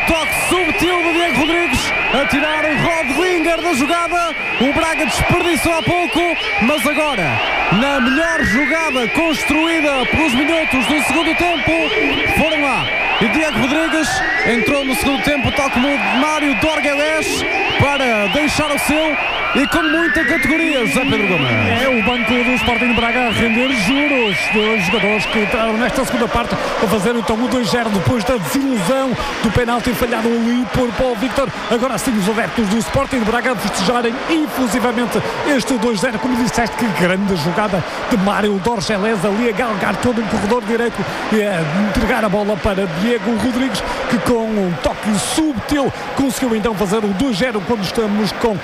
toque subtil de Diego Rodrigues a tirar o Rodlinger da jogada. O Braga desperdiçou há pouco, mas agora, na melhor jogada construída pelos minutos do segundo tempo, foram lá. E Diego Rodrigues entrou no segundo tempo, tal como Mário Dorgueles, para deixar o seu e com muita categoria, José Pedro Gomes. É o banco do Sporting de Braga a render juros dos jogadores que entraram nesta segunda parte a fazer então o 2-0 depois da desilusão do penalti falhado ali por Paulo Victor. Agora sim os adeptos do Sporting de Braga a festejarem efusivamente este 2-0, como disseste, que grande jogada de Mário Dorgeles ali a galgar todo o corredor direito e a entregar a bola para Diego Rodrigues, que com um toque subtil conseguiu então fazer o 2-0 quando estamos com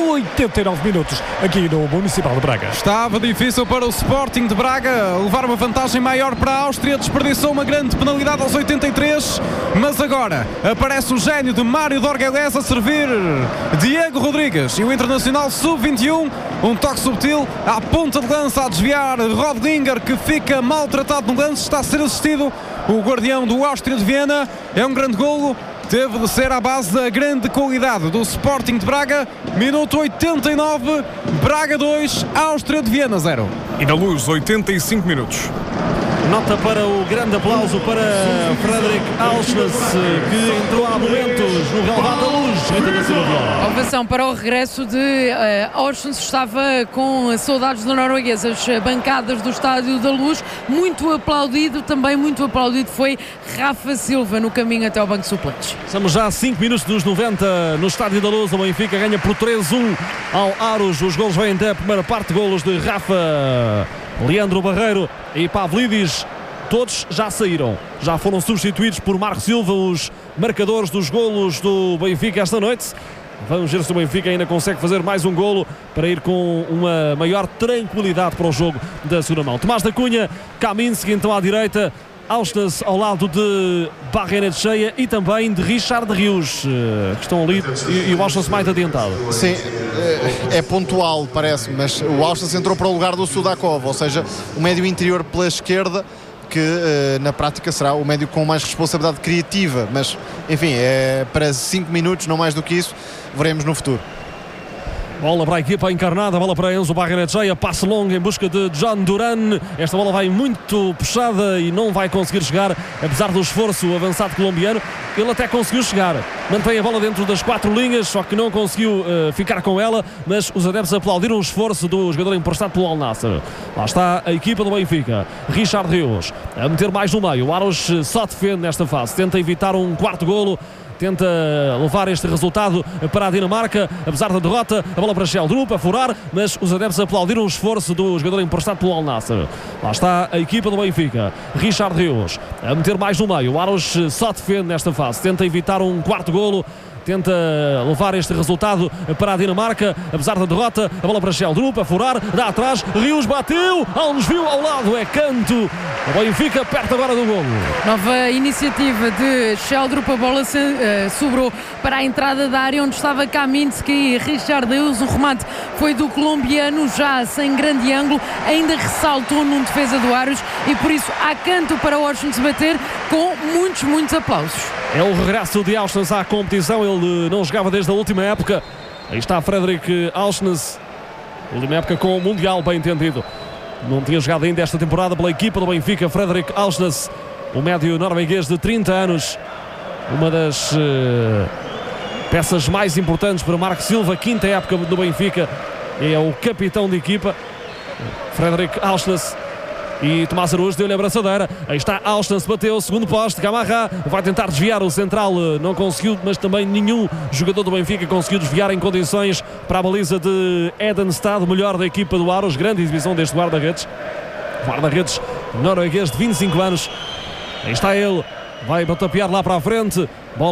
89 minutos aqui no Municipal de Braga. Estava difícil para o Sporting de Braga levar uma vantagem maior para a Áustria, desperdiçou uma grande penalidade aos 83, mas agora aparece o gênio de Mário Dorgueles a servir Diego Rodrigues e o Internacional Sub-21, um toque subtil à ponta de lança a desviar Rodlinger, que fica maltratado no lance, está a ser assistido o guardião do Áustria de Viena. É um grande golo, teve de ser à base da grande qualidade do Sporting de Braga. Minuto 89, Braga 2, Áustria de Viena 0. E na Luz, 85 minutos. Nota para o grande aplauso para Frederic Auschwitz, que entrou há momentos no relevado da Luz. Ovação para o regresso de Auschwitz. Estava com saudades do norueguês. As bancadas do Estádio da Luz, muito aplaudido, também muito aplaudido foi Rafa Silva no caminho até ao banco de suplentes. Estamos já a 5 minutos dos 90 no Estádio da Luz. O Benfica ganha por 3-1 ao Aros. Os golos vêm da primeira parte, golos de Rafa, Leandro Barreiro e Pavlidis. Todos já saíram, já foram substituídos por Marco Silva, os marcadores dos golos do Benfica esta noite. Vamos ver se o Benfica ainda consegue fazer mais um golo para ir com uma maior tranquilidade para o jogo da segunda mão. Tomás da Cunha, Kaminski então à direita, Auschwitz ao lado de Barrenetxeia e também de Richard Rios, que estão ali, e o Auschwitz mais adiantado. Sim, é pontual, parece, mas o Auschwitz entrou para o lugar do Sudakov, ou seja, o médio interior pela esquerda, que na prática será o médio com mais responsabilidade criativa, mas enfim, é para 5 minutos, não mais do que isso, veremos no futuro. Bola para a equipa encarnada, bola para Enzo Barrenetxeia, passe longo em busca de John Duran. Esta bola vai muito puxada e não vai conseguir chegar, apesar do esforço avançado colombiano. Ele até conseguiu chegar, mantém a bola dentro das 4 linhas, só que não conseguiu ficar com ela, mas os adeptos aplaudiram o esforço do jogador emprestado pelo Al Nassr. Lá está a equipa do Benfica, Richard Rios a meter mais no meio. O Aros só defende nesta fase, tenta evitar um quarto golo, tenta levar este resultado para a Dinamarca, apesar da derrota. A bola para Sheldrup a furar, mas os adeptos aplaudiram o esforço do jogador emprestado pelo Al Nassr. Lá está a equipa do Benfica, Richard Rios a meter mais no meio. O Aros só defende nesta fase, tenta evitar um quarto golo, tenta levar este resultado para a Dinamarca, apesar da derrota. A bola para Sheldrup a furar, dá atrás, Rios bateu, há um desvio ao lado, é canto. O Benfica perto agora do golo. Nova iniciativa de Sheldrup, a bola sobrou para a entrada da área onde estava Kaminski e Richard Rios. O remate foi do colombiano, já sem grande ângulo, ainda ressaltou num defesa do Aros e por isso há canto para o Auschwitz bater com muitos aplausos. É o regresso de Auschwitz à competição, ele não jogava desde a última época. Aí está Frederic Auschwitz, última época com o Mundial, bem entendido. Não tinha jogado ainda esta temporada pela equipa do Benfica. Frederic Auschwitz, o médio norueguês de 30 anos, uma das peças mais importantes para Marco Silva, quinta época do Benfica, é o capitão de equipa. Frederic Auschwitz. E Tomás Araújo deu-lhe a abraçadeira. Aí está Auschwitz, bateu, segundo poste, Gamarra vai tentar desviar, o central não conseguiu, mas também nenhum jogador do Benfica conseguiu desviar em condições para a baliza de Edenstad, o melhor da equipa do Aros. Grande exibição deste guarda-redes norueguês de 25 anos. Aí está ele, vai batapear lá para a frente. Bola